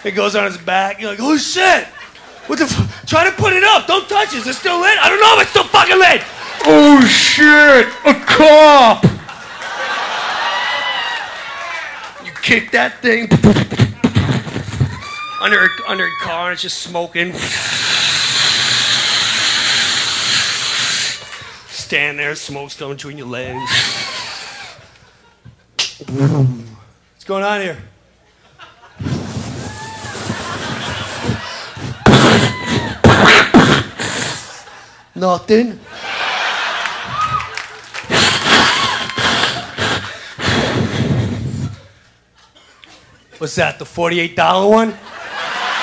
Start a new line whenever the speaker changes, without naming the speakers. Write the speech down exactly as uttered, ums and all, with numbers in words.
It goes on his back. You're like, oh shit! What the f- Try to put it up. Don't touch it. Is it still lit? I don't know if it's still fucking lit.
Oh shit! A cop!
You kick that thing under a, under a car and it's just smoking. Stand there, smoke's coming between your legs. What's going on here? Nothing. What's that, the forty-eight dollar one?